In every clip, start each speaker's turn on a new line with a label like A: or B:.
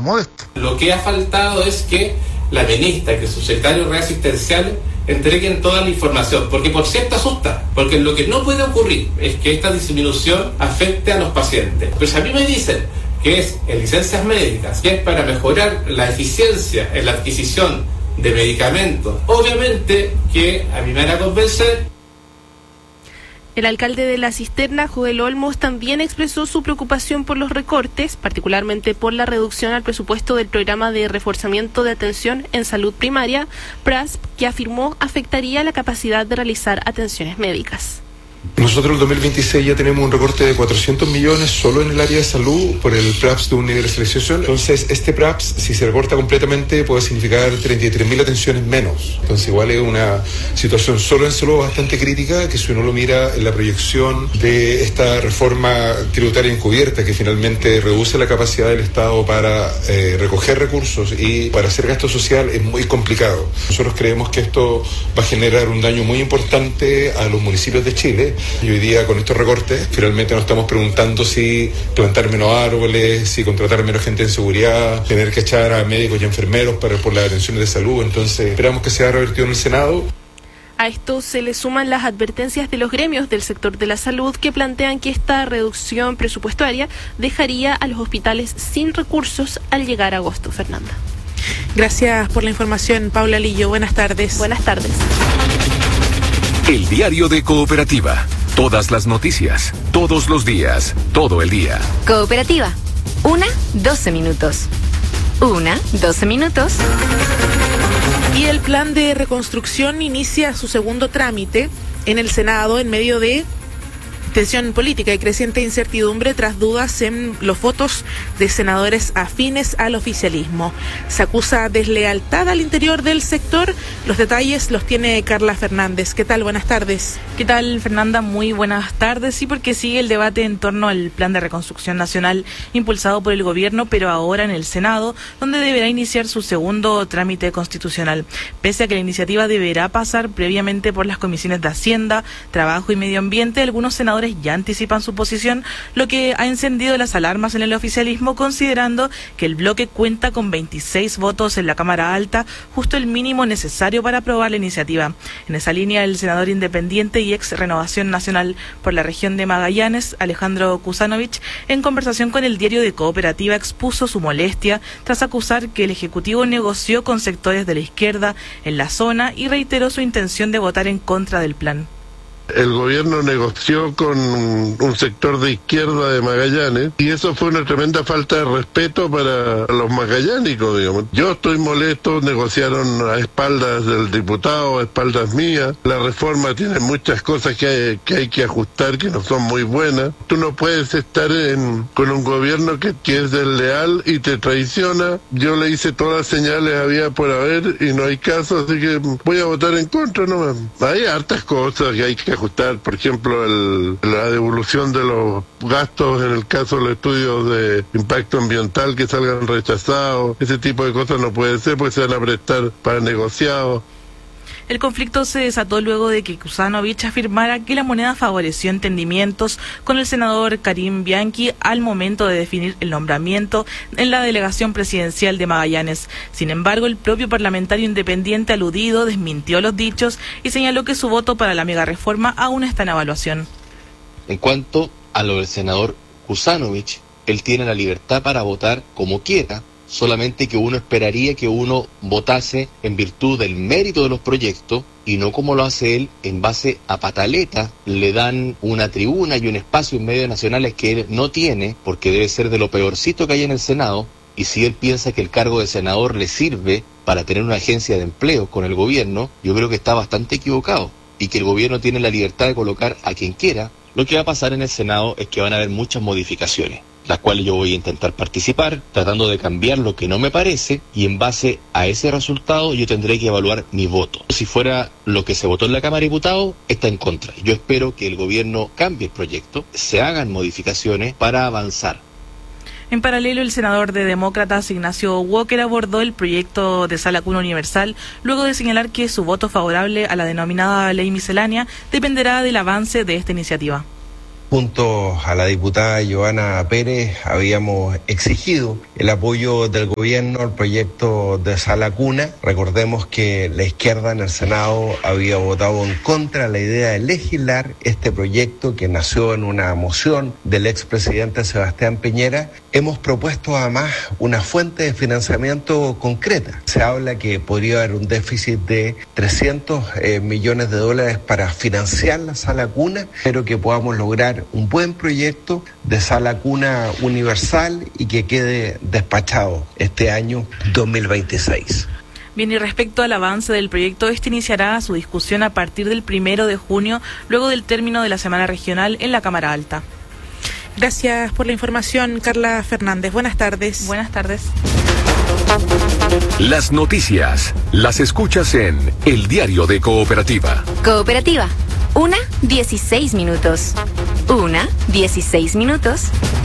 A: modesto.
B: Lo que ha faltado es que la ministra, que el subsecretario reasistencial entreguen toda la información, porque por cierto asusta, porque lo que no puede ocurrir es que esta disminución afecte a los pacientes. Pero si a mí me dicen que es en licencias médicas, que es para mejorar la eficiencia en la adquisición de medicamentos, obviamente que a mí me van a convencer.
C: El alcalde de La Cisterna, Joel Olmos, también expresó su preocupación por los recortes, particularmente por la reducción al presupuesto del programa de reforzamiento de atención en salud primaria, PRASP, que afirmó afectaría la capacidad de realizar atenciones médicas.
D: Nosotros en el 2026 ya tenemos un recorte de 400 millones solo en el área de salud por el PRAPS de universalización. Entonces, este PRAPS, si se recorta completamente, puede significar 33.000 atenciones menos. Entonces, igual es una situación solo en salud bastante crítica, que si uno lo mira en la proyección de esta reforma tributaria encubierta, que finalmente reduce la capacidad del Estado para recoger recursos y para hacer gasto social, es muy complicado. Nosotros creemos que esto va a generar un daño muy importante a los municipios de Chile. Y hoy día con estos recortes finalmente nos estamos preguntando si plantar menos árboles, si contratar menos gente en seguridad, tener que echar a médicos y enfermeros por las atenciones de salud. Entonces esperamos que sea revertido en el Senado.
C: A esto se le suman las advertencias de los gremios del sector de la salud que plantean que esta reducción presupuestaria dejaría a los hospitales sin recursos al llegar a agosto. Fernanda.
E: Gracias por la información, Paula Lillo. Buenas tardes.
C: Buenas tardes.
F: El diario de Cooperativa. Todas las noticias, todos los días, todo el día.
G: Cooperativa. 12 minutos. 12 minutos.
E: Y el plan de reconstrucción inicia su segundo trámite en el Senado en medio de tensión política y creciente incertidumbre tras dudas en los votos de senadores afines al oficialismo. Se acusa deslealtad al interior del sector. Los detalles los tiene Carla Fernández. ¿Qué tal? Buenas tardes.
H: ¿Qué tal, Fernanda? Muy buenas tardes. Sí, porque sigue el debate en torno al plan de reconstrucción nacional impulsado por el gobierno, pero ahora en el Senado, donde deberá iniciar su segundo trámite constitucional. Pese a que la iniciativa deberá pasar previamente por las comisiones de Hacienda, Trabajo y Medio Ambiente, algunos senadores ya anticipan su posición, lo que ha encendido las alarmas en el oficialismo, considerando que el bloque cuenta con 26 votos en la Cámara Alta, justo el mínimo necesario para aprobar la iniciativa. En esa línea, el senador independiente y ex Renovación Nacional por la región de Magallanes, Alejandro Kusanovich, en conversación con el diario de Cooperativa, expuso su molestia tras acusar que el Ejecutivo negoció con sectores de la izquierda en la zona y reiteró su intención de votar en contra del plan.
I: El gobierno negoció con un sector de izquierda de Magallanes y eso fue una tremenda falta de respeto para los magallánicos, digamos. Yo estoy molesto, negociaron a espaldas del diputado, a espaldas mías. La reforma tiene muchas cosas que hay que ajustar, que no son muy buenas. Tú no puedes estar con un gobierno que es desleal y te traiciona. Yo le hice todas las señales había por haber y no hay caso, así que voy a votar en contra nomás. Hay hartas cosas que hay que ajustar, por ejemplo, la devolución de los gastos en el caso de los estudios de impacto ambiental que salgan rechazados. Ese tipo de cosas no puede ser porque se van a prestar para negociados.
H: El conflicto se desató luego de que Kusanovich afirmara que la moneda favoreció entendimientos con el senador Karim Bianchi al momento de definir el nombramiento en la delegación presidencial de Magallanes. Sin embargo, el propio parlamentario independiente aludido desmintió los dichos y señaló que su voto para la megareforma aún está en evaluación.
J: En cuanto a lo del senador Kusanovich, él tiene la libertad para votar como quiera, solamente que uno esperaría que uno votase en virtud del mérito de los proyectos y no como lo hace él en base a pataleta. Le dan una tribuna y un espacio en medios nacionales que él no tiene porque debe ser de lo peorcito que hay en el Senado, y si él piensa que el cargo de senador le sirve para tener una agencia de empleo con el gobierno, yo creo que está bastante equivocado y que el gobierno tiene la libertad de colocar a quien quiera. Lo que va a pasar en el Senado es que van a haber muchas modificaciones, las cuales yo voy a intentar participar, tratando de cambiar lo que no me parece, y en base a ese resultado yo tendré que evaluar mi voto. Si fuera lo que se votó en la Cámara de Diputados, está en contra. Yo espero que el gobierno cambie el proyecto, se hagan modificaciones para avanzar.
H: En paralelo, el senador de Demócratas, Ignacio Walker, abordó el proyecto de Sala Cuna Universal, luego de señalar que su voto favorable a la denominada ley miscelánea dependerá del avance de esta iniciativa.
A: junto a la diputada Joana Pérez habíamos exigido el apoyo del gobierno al proyecto de Sala Cuna. Recordemos que la izquierda en el Senado había votado en contra de la idea de legislar este proyecto que nació en una moción del expresidente Sebastián Piñera. Hemos propuesto además una fuente de financiamiento concreta. Se habla que podría haber un déficit de 300 millones de dólares para financiar la Sala Cuna, pero que podamos lograr un buen proyecto de Sala Cuna universal y que quede despachado este año 2026.
H: Bien, y respecto al avance del proyecto, este iniciará su discusión a partir del 1 de junio, luego del término de la semana regional en la Cámara Alta.
E: Gracias por la información, Carla Fernández. Buenas tardes.
H: Buenas tardes.
F: Las noticias las escuchas en El Diario de Cooperativa.
G: Cooperativa. 1:16 minutos. 1:16 minutos.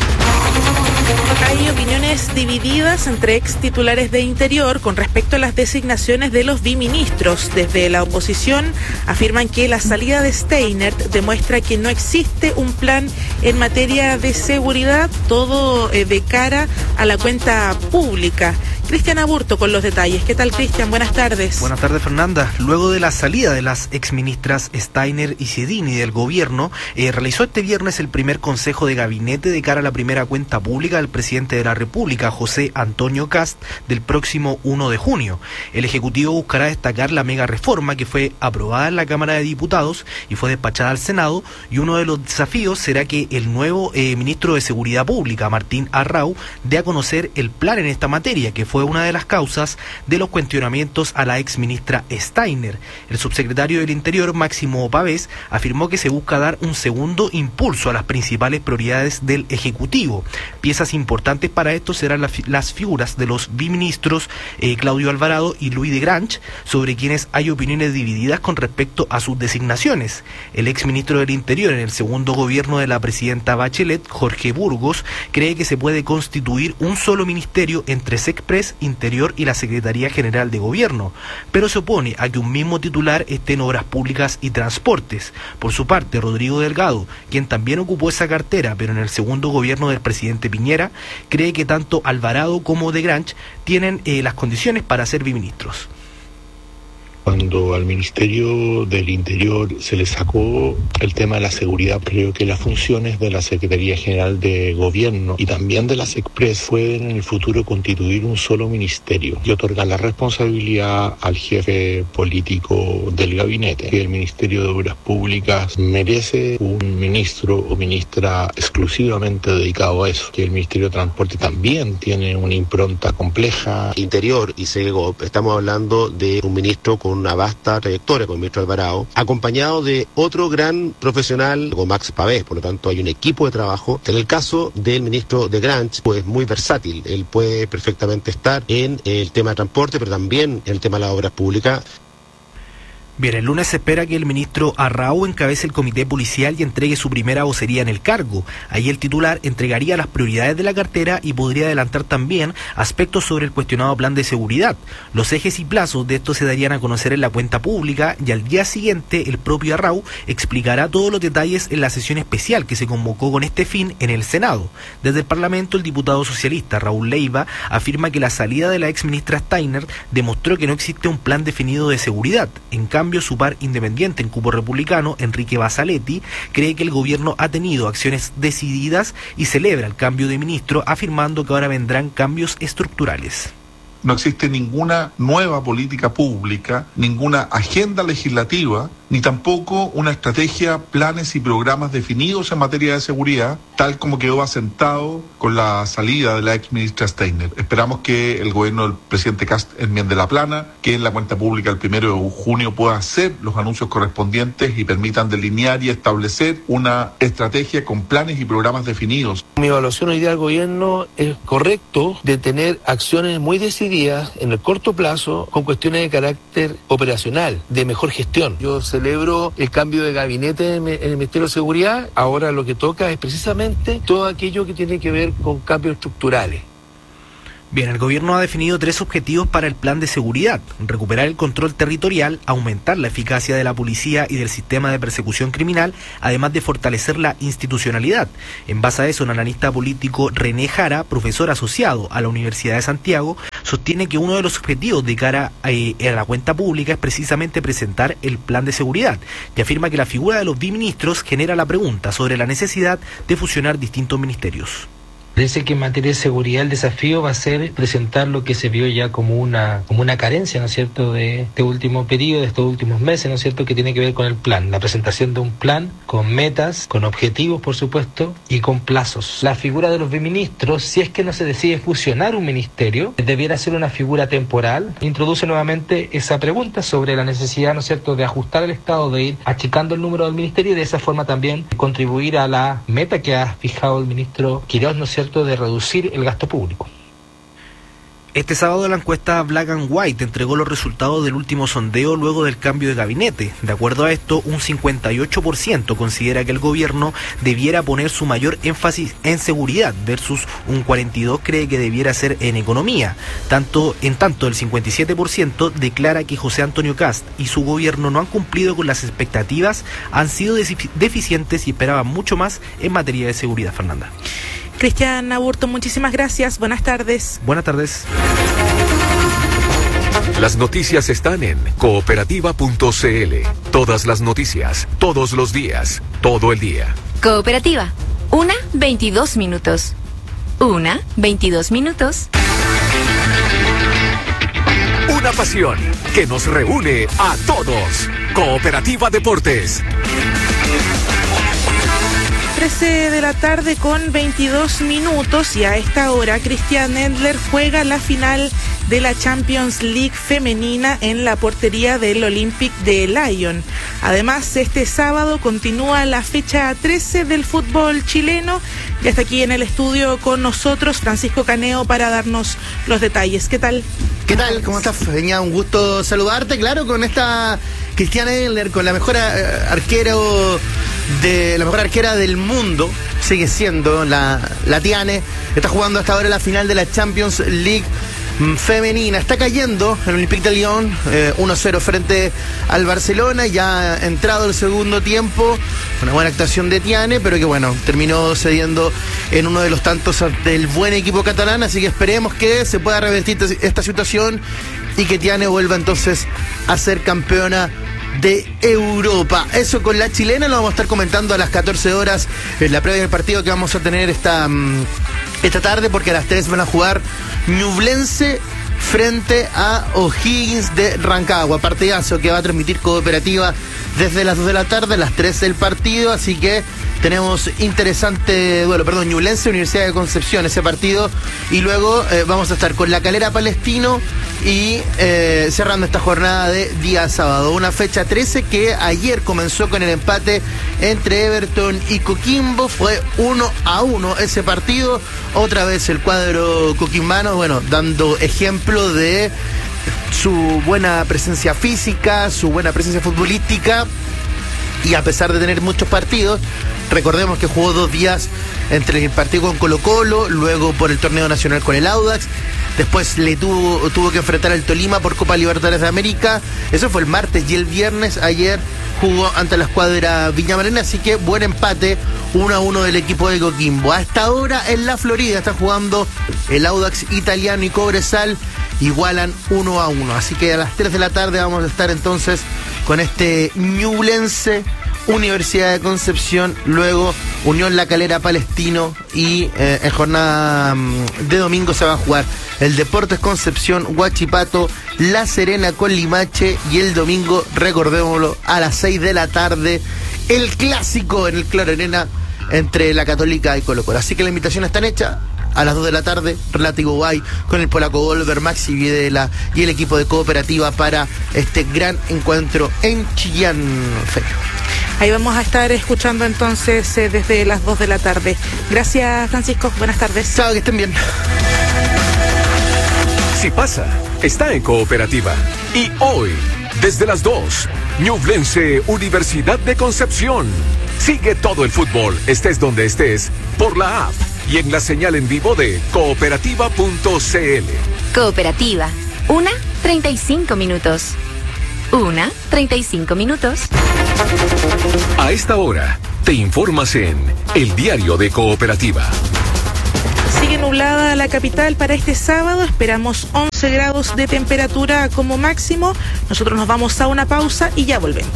E: Hay opiniones divididas entre ex titulares de Interior con respecto a las designaciones de los biministros. Desde la oposición afirman que la salida de Steiner demuestra que no existe un plan en materia de seguridad, todo de cara a la cuenta pública. Cristian Aburto con los detalles. ¿Qué tal, Cristian? Buenas tardes.
K: Buenas tardes, Fernanda. Luego de la salida de las exministras Steiner y Cedini del gobierno, realizó este viernes el primer consejo de gabinete de cara a la primera cuenta pública del presidente de la República, José Antonio Kast, del próximo 1 de junio. El Ejecutivo buscará destacar la mega reforma que fue aprobada en la Cámara de Diputados y fue despachada al Senado, y uno de los desafíos será que el nuevo ministro de Seguridad Pública, Martín Arrau, dé a conocer el plan en esta materia, que fue una de las causas de los cuestionamientos a la exministra Steiner. El subsecretario del Interior, Máximo Pavés, afirmó que se busca dar un segundo impulso a las principales prioridades del Ejecutivo. Piezas importantes para esto serán las figuras de los biministros Claudio Alvarado y Louis de Grange, sobre quienes hay opiniones divididas con respecto a sus designaciones. El exministro del Interior en el segundo gobierno de la presidenta Bachelet, Jorge Burgos, cree que se puede constituir un solo ministerio entre SECPRES, Interior y la Secretaría General de Gobierno, pero se opone a que un mismo titular esté en Obras Públicas y Transportes. Por su parte, Rodrigo Delgado, quien también ocupó esa cartera, pero en el segundo gobierno del presidente Piñera, cree que tanto Alvarado como de Grange tienen las condiciones para ser biministros.
L: Cuando al Ministerio del Interior se le sacó el tema de la seguridad, creo que las funciones de la Secretaría General de Gobierno y también de la SECPRES pueden en el futuro constituir un solo ministerio y otorgar la responsabilidad al jefe político del gabinete. Que el Ministerio de Obras Públicas merece un ministro o ministra exclusivamente dedicado a eso. Que el Ministerio de Transporte también tiene una impronta compleja.
M: Interior y SEGOP, estamos hablando de un ministro con una vasta trayectoria, con el ministro Alvarado, acompañado de otro gran profesional, con Max Pavés. Por lo tanto, hay un equipo de trabajo. En el caso del ministro de Grange, pues muy versátil. Él puede perfectamente estar en el tema de transporte, pero también en el tema de las obras públicas.
K: Bien, el lunes se espera que el ministro Arrau encabece el comité policial y entregue su primera vocería en el cargo. Ahí el titular entregaría las prioridades de la cartera y podría adelantar también aspectos sobre el cuestionado plan de seguridad. Los ejes y plazos de esto se darían a conocer en la cuenta pública, y al día siguiente el propio Arrau explicará todos los detalles en la sesión especial que se convocó con este fin en el Senado. Desde el Parlamento, el diputado socialista Raúl Leiva afirma que la salida de la exministra Steiner demostró que no existe un plan definido de seguridad. En cambio, su par independiente en cupo republicano, Enrique Basaletti, cree que el gobierno ha tenido acciones decididas y celebra el cambio de ministro, afirmando que ahora vendrán cambios estructurales.
N: No existe ninguna nueva política pública, ninguna agenda legislativa, ni tampoco una estrategia, planes y programas definidos en materia de seguridad, tal como quedó asentado con la salida de la exministra Steiner. Esperamos que el gobierno del presidente Kast enmiende la plana, que en la cuenta pública el 1 de junio pueda hacer los anuncios correspondientes y permitan delinear y establecer una estrategia con planes y programas definidos.
O: Mi evaluación hoy día del gobierno es correcto de tener acciones muy decididas en el corto plazo con cuestiones de carácter operacional, de mejor gestión. Yo celebro el cambio de gabinete en el Ministerio de Seguridad. Ahora lo que toca es precisamente todo aquello que tiene que ver con cambios estructurales.
K: Bien, el gobierno ha definido 3 objetivos para el plan de seguridad: recuperar el control territorial, aumentar la eficacia de la policía y del sistema de persecución criminal, además de fortalecer la institucionalidad. En base a eso, un analista político, René Jara, profesor asociado a la Universidad de Santiago, sostiene que uno de los objetivos de cara a la cuenta pública es precisamente presentar el plan de seguridad, y afirma que la figura de los biministros genera la pregunta sobre la necesidad de fusionar distintos ministerios.
P: Parece que en materia de seguridad el desafío va a ser presentar lo que se vio ya como una carencia, ¿no es cierto?, de este último periodo, de estos últimos meses, ¿no es cierto?, que tiene que ver con el plan, la presentación de un plan con metas, con objetivos, por supuesto, y con plazos. La figura de los biministros, si es que no se decide fusionar un ministerio, debiera ser una figura temporal. Introduce nuevamente esa pregunta sobre la necesidad, ¿no es cierto?, de ajustar el Estado, de ir achicando el número del ministerio y de esa forma también contribuir a la meta que ha fijado el ministro Quirós, ¿no es cierto?, de reducir el gasto público.
K: Este sábado la encuesta Black and White entregó los resultados del último sondeo luego del cambio de gabinete. De acuerdo a esto, un 58% considera que el gobierno debiera poner su mayor énfasis en seguridad, versus un 42% cree que debiera ser en economía. En tanto, el 57% declara que José Antonio Kast y su gobierno no han cumplido con las expectativas, han sido deficientes y esperaban mucho más en materia de seguridad. Fernanda.
E: Cristian Aburto, muchísimas gracias. Buenas tardes.
K: Buenas tardes.
F: Las noticias están en cooperativa.cl. Todas las noticias, todos los días, todo el día.
G: Cooperativa. 1:22 minutos. 1:22 minutos.
F: Una pasión que nos reúne a todos. Cooperativa Deportes.
E: 13 de la tarde con 22 minutos y a esta hora Christian Endler juega la final de la Champions League femenina en la portería del Olympique de Lyon. Además, este sábado continúa la fecha 13 del fútbol chileno. Ya está aquí en el estudio con nosotros Francisco Caneo para darnos los detalles. ¿Qué tal?
Q: ¿Qué tal? ¿Cómo estás? Venía un gusto saludarte, claro, con esta Christian Endler, con la mejor arquera del mundo, sigue siendo la Tiane. Está jugando hasta ahora la final de la Champions League femenina. Está cayendo el Olympique de Lyon 1-0 frente al Barcelona. Ya ha entrado el segundo tiempo, una buena actuación de Tiane, pero que bueno, terminó cediendo en uno de los tantos del buen equipo catalán. Así que esperemos que se pueda revertir esta situación y que Tiane vuelva entonces a ser campeona de Europa. Eso con la chilena lo vamos a estar comentando a las 14 horas en la previa del partido que vamos a tener esta tarde, porque a las 3 van a jugar Ñublense frente a O'Higgins de Rancagua. Partidazo que va a transmitir Cooperativa desde las 2 de la tarde, a las 3 del partido, así que tenemos interesante duelo, Ñublense, Universidad de Concepción, ese partido, y luego vamos a estar con La Calera Palestino y cerrando esta jornada de día sábado, una fecha 13 que ayer comenzó con el empate entre Everton y Coquimbo. Fue 1-1 ese partido, otra vez el cuadro coquimbano, dando ejemplo de su buena presencia física, su buena presencia futbolística. Y a pesar de tener muchos partidos, recordemos que jugó 2 días entre el partido con Colo-Colo, luego por el torneo nacional con el Audax, después tuvo que enfrentar al Tolima por Copa Libertadores de América. Eso fue el martes, y el viernes ayer jugó ante la escuadra Villamarina, así que buen empate, 1-1 del equipo de Coquimbo. Hasta ahora en la Florida está jugando el Audax italiano y Cobresal, igualan 1-1, así que a las 3 de la tarde vamos a estar entonces con este Ñublense, Universidad de Concepción, luego Unión La Calera Palestino, y en jornada de domingo se va a jugar el Deportes Concepción, Huachipato, La Serena con Limache, y el domingo, recordémoslo, a las 6 de la tarde, el clásico en el Claro Arena entre la Católica y Colo-Colo. Así que la invitación está hecha. A las 2 de la tarde, Relativo Guay con el polaco Golver, Maxi Videla y el equipo de Cooperativa para este gran encuentro en Chillán, Ferio.
E: Ahí vamos a estar escuchando entonces desde las 2 de la tarde. Gracias, Francisco. Buenas tardes.
Q: Chao, que estén bien.
F: Si pasa, está en Cooperativa. Y hoy, desde las 2, Ñublense, Universidad de Concepción. Sigue todo el fútbol, estés donde estés, por la app y en la señal en vivo de cooperativa.cl.
G: Cooperativa. 1:35 minutos. 1:35 minutos.
F: A esta hora, te informas en El Diario de Cooperativa.
E: Sigue nublada la capital para este sábado. Esperamos 11 grados de temperatura como máximo. Nosotros nos vamos a una pausa y ya volvemos.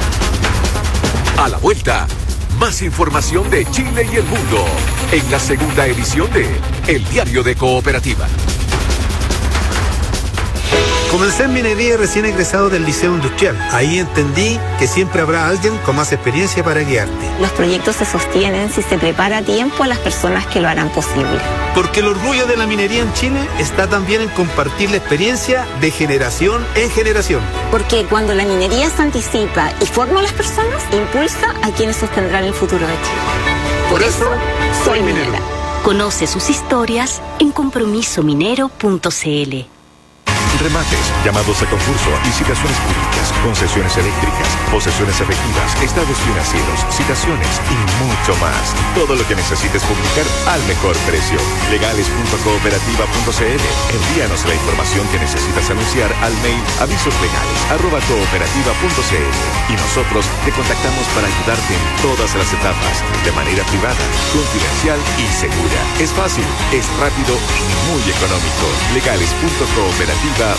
F: A la vuelta, más información de Chile y el mundo en la segunda edición de El Diario de Cooperativa.
R: Comencé en minería recién egresado del Liceo Industrial. Ahí entendí que siempre habrá alguien con más experiencia para guiarte.
S: Los proyectos se sostienen si se prepara a tiempo a las personas que lo harán posible.
R: Porque el orgullo de la minería en Chile está también en compartir la experiencia de generación en generación.
S: Porque cuando la minería se anticipa y forma a las personas, impulsa a quienes sostendrán el futuro de Chile.
R: Por eso, soy minera.
T: Conoce sus historias en compromisominero.cl.
U: Remates, llamados a concurso, licitaciones públicas, concesiones eléctricas, posesiones efectivas, estados financieros, citaciones y mucho más. Todo lo que necesites publicar al mejor precio. Legales.cooperativa.cl. Envíanos la información que necesitas anunciar al mail avisoslegales@cooperativa.cl y nosotros te contactamos para ayudarte en todas las etapas, de manera privada, confidencial y segura. Es fácil, es rápido y muy económico. Legales.cooperativa.cl.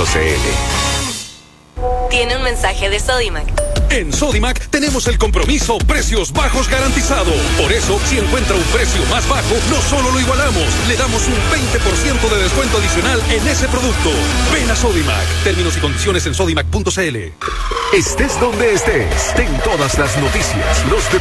V: Tiene un mensaje de Sodimac.
W: En Sodimac tenemos el compromiso precios bajos garantizado. Por eso, si encuentra un precio más bajo, no solo lo igualamos, le damos un 20% de descuento adicional en ese producto. Ven a Sodimac. Términos y condiciones en sodimac.cl.
F: Estés donde estés, ten todas las noticias, los deportes